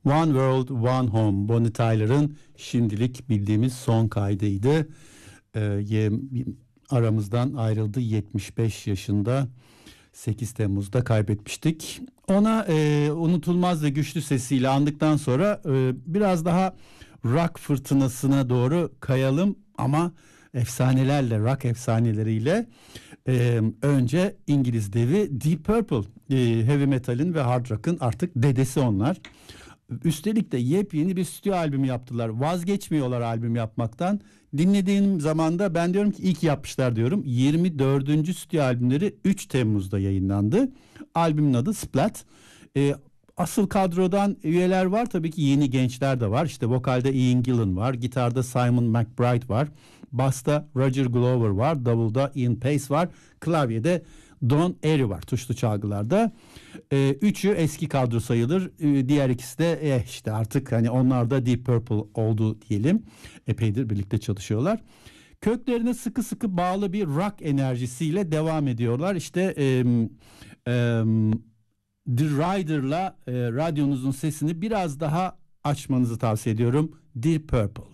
One World, One Home, Bonnie Tyler'ın şimdilik bildiğimiz son kaydıydı. Aramızdan ayrıldı 75 yaşında. 8 Temmuz'da kaybetmiştik. Ona unutulmaz ve güçlü sesiyle andıktan sonra biraz daha rock fırtınasına doğru kayalım ama efsanelerle, rock efsaneleriyle. Önce İngiliz devi Deep Purple, heavy metal'in ve hard rock'ın artık dedesi onlar. Üstelik de yepyeni bir stüdyo albümü yaptılar. Vazgeçmiyorlar albüm yapmaktan. Dinlediğim zaman da ben diyorum ki iyi ki yapmışlar diyorum. 24. stüdyo albümleri 3 Temmuz'da yayınlandı. Albümün adı Splat. Asıl kadrodan üyeler var, tabii ki yeni gençler de var. İşte vokalde Ian Gillan var, gitarda Simon McBride var, basta Roger Glover var, davulda Ian Pace var, klavyede Don Airey var tuşlu çalgılarda. Üçü eski kadro sayılır. Diğer ikisi de işte artık hani onlar da Deep Purple oldu diyelim. Epeydir birlikte çalışıyorlar. Köklerine sıkı sıkı bağlı bir rock enerjisiyle devam ediyorlar. İşte The Rider'la radyonuzun sesini biraz daha açmanızı tavsiye ediyorum. Deep Purple.